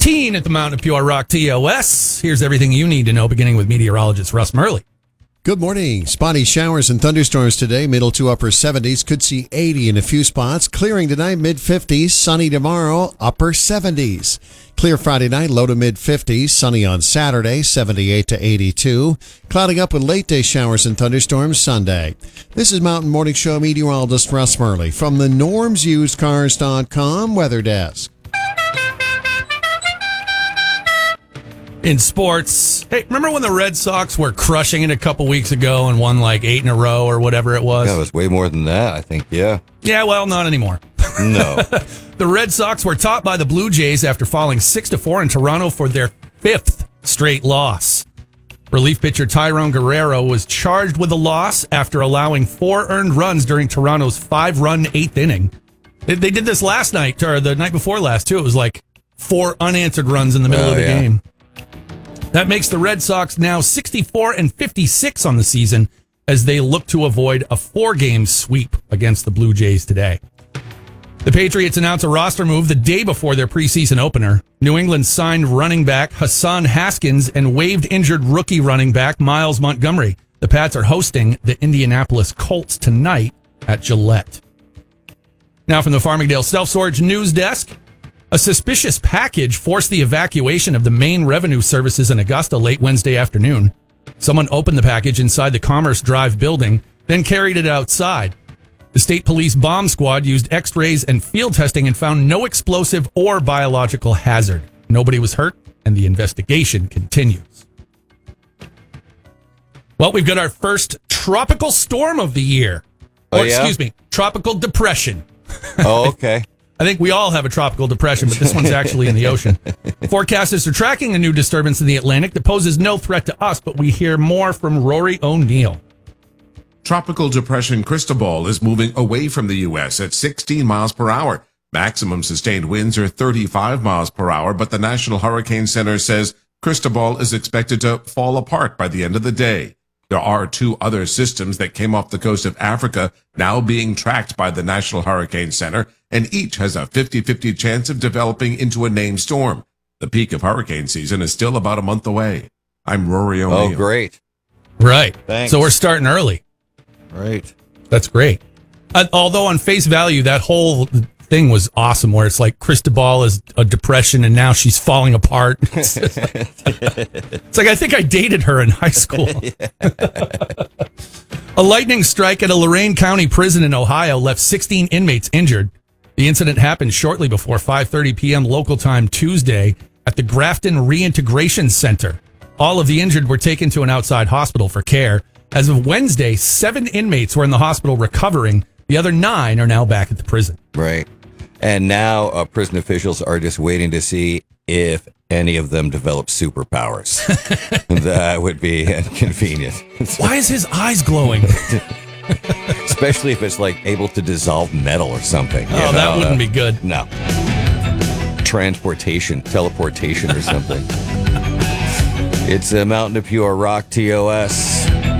6:15 at the Mountain of Pure Rock TOS. Here's everything you need to know, beginning with meteorologist Russ Murley. Good morning. Spotty showers and thunderstorms today, middle to upper 70s. Could see 80 in a few spots. Clearing tonight, mid 50s. Sunny tomorrow, upper 70s. Clear Friday night, low to mid 50s. Sunny on Saturday, 78 to 82. Clouding up with late day showers and thunderstorms Sunday. This is Mountain Morning Show meteorologist Russ Murley from the NormsUsedCars.com weather desk. In sports, hey, remember when the Red Sox were crushing it a couple weeks ago and won like 8 in a row or whatever it was? Yeah, it was way more than that, I think, yeah. Yeah, well, not anymore. No. The Red Sox were topped by the Blue Jays after falling 6-4 in Toronto for their 5th straight loss. Relief pitcher Tyrone Guerrero was charged with the loss after allowing 4 earned runs during Toronto's 5-run 8th inning. They did this last night, or the night before last, too. It was like 4 unanswered runs in the middle of the game. That makes the Red Sox now 64-56 on the season as they look to avoid a 4-game sweep against the Blue Jays today. The Patriots announced a roster move the day before their preseason opener. New England signed running back Hassan Haskins and waived injured rookie running back Miles Montgomery. The Pats are hosting the Indianapolis Colts tonight at Gillette. Now from the Farmingdale Self-Storage News Desk. A suspicious package forced the evacuation of the main revenue services in Augusta late Wednesday afternoon. Someone opened the package inside the Commerce Drive building, then carried it outside. The state police bomb squad used x-rays and field testing and found no explosive or biological hazard. Nobody was hurt, and the investigation continues. Well, we've got our first tropical storm of the year. Excuse me, tropical depression. Oh, okay. I think we all have a tropical depression, but this one's actually in the ocean. Forecasters are tracking a new disturbance in the Atlantic that poses no threat to us, but we hear more from Rory O'Neill. Tropical depression Cristobal is moving away from the U.S. at 16 miles per hour. Maximum sustained winds are 35 miles per hour, but the National Hurricane Center says Cristobal is expected to fall apart by the end of the day. There are 2 other systems that came off the coast of Africa now being tracked by the National Hurricane Center, and each has a 50-50 chance of developing into a named storm. The peak of hurricane season is still about a month away. I'm Rory O'Neill. Oh, great. Right. Thanks. So we're starting early. Right. That's great. Although on face value, that whole thing was awesome, where it's like Cristobal is a depression and now she's falling apart. It's like I think I dated her in high school. A lightning strike at a Lorain County prison in Ohio left 16 inmates injured. The incident happened shortly before 5:30 p.m. local time Tuesday at the Grafton Reintegration Center. All of the injured were taken to an outside hospital for care. As of Wednesday, 7 inmates were in the hospital recovering. The other 9 are now back at the prison. Right. And now prison officials are just waiting to see if any of them develop superpowers. That would be inconvenient. Why is his eyes glowing? Especially if it's like able to dissolve metal or something. Oh, that wouldn't be good. No. Teleportation or something. It's a Mountain of Pure Rock TOS.